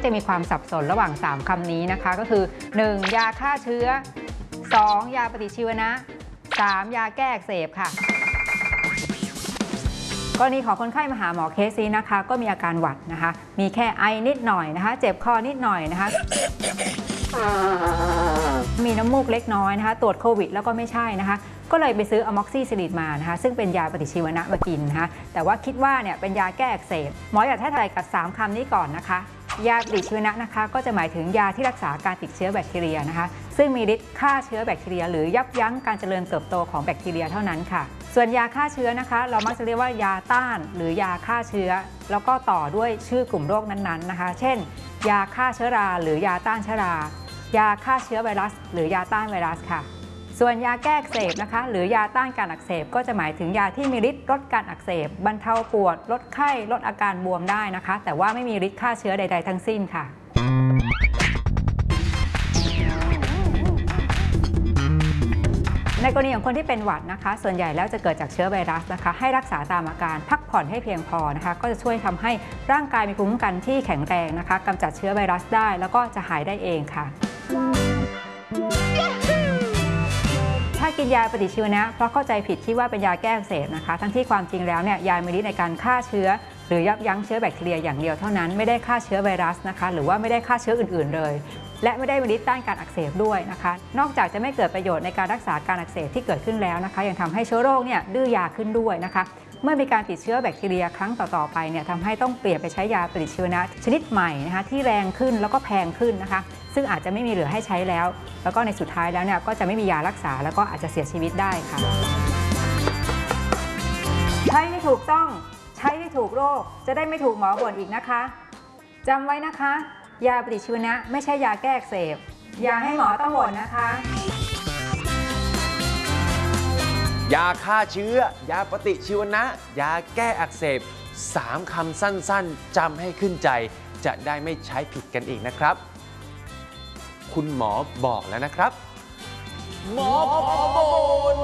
จะมีความสับสนระหว่าง3คำนี้นะคะก็คือ 1. ยาฆ่าเชื้อ 2. ยาปฏิชีวนะ 3. ยาแก้อักเสบค่ะกรณีของคนไข้มาหาหมอเคสนี้นะคะก็มีอาการหวัดนะคะมีแค่ไอนิดหน่อยนะคะเจ็บคอนิดหน่อยนะคะมีน้ำมูกเล็กน้อยนะคะตรวจโควิดแล้วก็ไม่ใช่นะคะก็เลยไปซื้ออะม็อกซิซิลินมานะคะซึ่งเป็นยาปฏิชีวนะมากินนะคะแต่ว่าคิดว่าเนี่ยเป็นยาแก้อักเสบหมออยากให้ทายกับ3คำนี้ก่อนนะคะยาปฏิชีวนะนะคะก็จะหมายถึงยาที่รักษาการติดเชื้อแบคทีเรียนะคะซึ่งมีฤทธิ์ฆ่าเชื้อแบคทีเรียหรือยับยั้งการเจริญเติบโตของแบคทีเรียเท่านั้นค่ะส่วนยาฆ่าเชื้อนะคะเรามักจะเรียกว่ายาต้านหรือยาฆ่าเชื้อแล้วก็ต่อด้วยชื่อกลุ่มโรคนั้นๆนะคะเช่นยาฆ่าเชื้อราหรือยาต้านเชื้อรายาฆ่าเชื้อไวรัสหรือยาต้านไวรัสค่ะส่วนยาแก้อักเสบนะคะหรือยาต้านการอักเสบก็จะหมายถึงยาที่มีฤทธิ์ลดการอักเสบบรรเทาปวดลดไข้ลดอาการบวมได้นะคะแต่ว่าไม่มีฤทธิ์ฆ่าเชื้อใดๆทั้งสิ้นค่ะในกรณีของคนที่เป็นหวัดนะคะส่วนใหญ่แล้วจะเกิดจากเชื้อไวรัสนะคะให้รักษาตามอาการพักผ่อนให้เพียงพอนะคะก็จะช่วยทำให้ร่างกายมีภูมิคุ้มกันที่แข็งแรงนะคะกำจัดเชื้อไวรัสได้แล้วก็จะหายได้เองค่ะถ้ากินยาปฏิชีวนะเพราะเข้าใจผิดคิดว่าเป็นยาแก้อักเสบนะคะทั้งที่ความจริงแล้วเนี่ยยามีฤทธิ์ในการฆ่าเชื้อหรือยับยั้งเชื้อแบคทีเรียอย่างเดียวเท่านั้นไม่ได้ฆ่าเชื้อไวรัสนะคะหรือว่าไม่ได้ฆ่าเชื้ออื่นๆเลยและไม่ได้มีฤทธิ์ต้านการอักเสบด้วยนะคะนอกจากจะไม่เกิดประโยชน์ในการรักษาการอักเสบที่เกิดขึ้นแล้วนะคะยังทำให้เชื้อโรคเนี่ยดื้อยาขึ้นด้วยนะคะเมื่อมีการติดเชื้อแบคทีเรียครั้งต่อๆไปเนี่ยทำให้ต้องเปลี่ยนไปใช้ยาปฏิชีวนะชนิดใหม่นะคะที่แรงขึ้นแล้วก็แพงขึ้นนะคะซึ่งอาจจะไม่มีเหลือให้ใช้แล้วก็ในสุดท้ายแล้วเนี่ยก็จะไม่มียารักษาแล้วก็อาจจะเสียชีวิตได้ค่ะใช้ให้ถูกต้องใช้ให้ถูกโรคจะได้ไม่ถูกหมอบ่นอีกนะคะจำไว้นะคะยาปฏิชีวนะไม่ใช่ยาแก้อักเสบอย่าให้หมอต้องบ่นนะคะยาฆ่าเชื้อยาปฏิชีวนะยาแก้อักเสบ3คำสั้นๆจำให้ขึ้นใจจะได้ไม่ใช้ผิดกันอีกนะครับคุณหมอบอกแล้วนะครับหมอพอบ่น